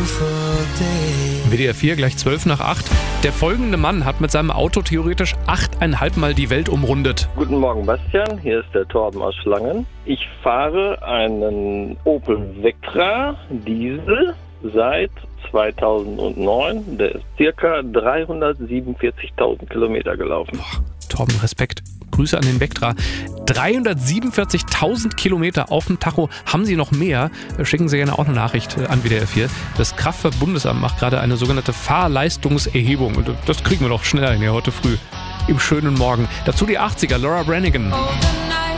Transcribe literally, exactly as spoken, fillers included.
W D R vier, gleich zwölf nach acht. Der folgende Mann hat mit seinem Auto theoretisch achteinhalb Mal die Welt umrundet. Guten Morgen, Bastian. Hier ist der Torben aus Schlangen. Ich fahre einen Opel Vectra Diesel seit zweitausendneun. Der ist circa dreihundertsiebenundvierzigtausend Kilometer gelaufen. Boah, Torben, Respekt. Grüße an den Vectra. dreihundertsiebenundvierzigtausend Kilometer auf dem Tacho. Haben Sie noch mehr? Schicken Sie gerne auch eine Nachricht an W D R vier. Das Kraftfahrtbundesamt macht gerade eine sogenannte Fahrleistungserhebung. Und das kriegen wir doch schneller hin, ja, heute früh. Im schönen Morgen. Dazu die achtziger, Laura Branigan.